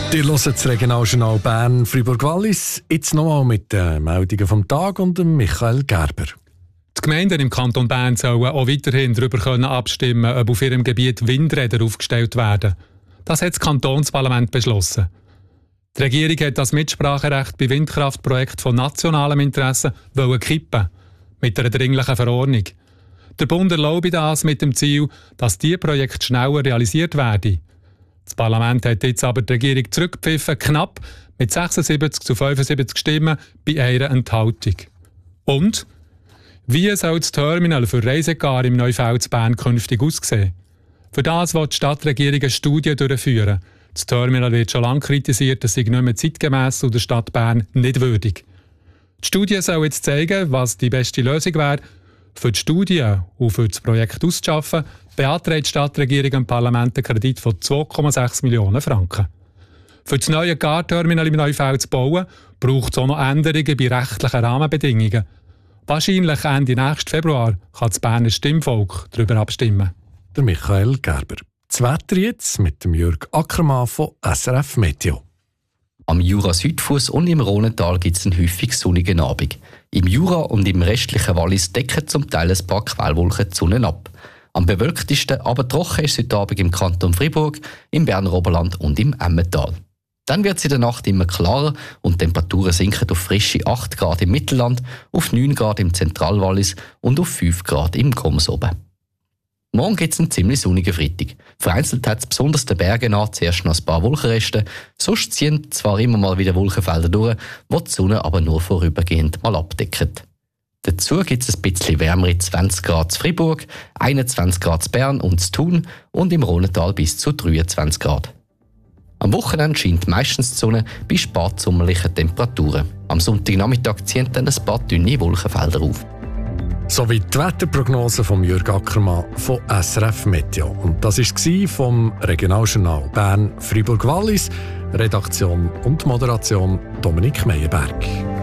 Ihr hört das Regionaljournal Bern Fribourg-Wallis. Jetzt nochmal mit den Meldungen vom Tag und dem Michael Gerber. Die Gemeinden im Kanton Bern sollen auch weiterhin darüber abstimmen können, ob auf ihrem Gebiet Windräder aufgestellt werden. Das hat das Kantonsparlament beschlossen. Die Regierung hat das Mitspracherecht bei Windkraftprojekten von nationalem Interesse kippen mit einer dringlichen Verordnung. Der Bund erlaube das mit dem Ziel, dass diese Projekte schneller realisiert werden. Das Parlament hat jetzt aber die Regierung zurückgepfiffen, knapp mit 76 zu 75 Stimmen bei einer Enthaltung. Und? Wie soll das Terminal für Reisegar im Neufeld Bern künftig aussehen? Für das will die Stadtregierung eine Studie durchführen. Das Terminal wird schon lange kritisiert, es sei nicht mehr zeitgemäss und der Stadt Bern nicht würdig. Die Studie soll jetzt zeigen, was die beste Lösung wäre. Für die Studie und für das Projekt auszuschaffen, beantragt die Stadtregierung im Parlament einen Kredit von 2,6 Millionen Franken. Für das neue Garterminal im Neufeld zu bauen, braucht es auch noch Änderungen bei rechtlichen Rahmenbedingungen. Wahrscheinlich Ende nächsten Februar kann das Berner Stimmvolk darüber abstimmen. Der Michael Gerber. Das Wetter jetzt mit dem Jörg Ackermann von SRF Meteo. Am Jura-Südfuss und im Rhonental gibt es einen häufig sonnigen Abend. Im Jura und im restlichen Wallis decken zum Teil ein paar Quellwolken die Sonne ab. Am bewölktesten, aber trocken ist es heute Abend im Kanton Fribourg, im Berner Oberland und im Emmental. Dann wird es in der Nacht immer klarer und die Temperaturen sinken auf frische 8 Grad im Mittelland, auf 9 Grad im Zentralwallis und auf 5 Grad im Goms oben. Morgen gibt es einen ziemlich sonnigen Freitag. Vereinzelt hat es besonders den Bergen an zuerst noch ein paar Wolkenreste, sonst ziehen zwar immer mal wieder Wolkenfelder durch, die die Sonne aber nur vorübergehend mal abdecken. Dazu gibt es ein bisschen wärmere 20 Grad in Fribourg, 21 Grad in Bern und in Thun und im Rhonental bis zu 23 Grad. Am Wochenende scheint meistens die Sonne bei spatsommerlichen Temperaturen. Am Sonntagnachmittag ziehen dann ein paar dünne Wolkenfelder auf. Sowie die Wetterprognose von Jörg Ackermann von SRF Meteo. Und das war vom Regionaljournal Bern Fribourg-Wallis. Redaktion und Moderation Dominik Meyerberg.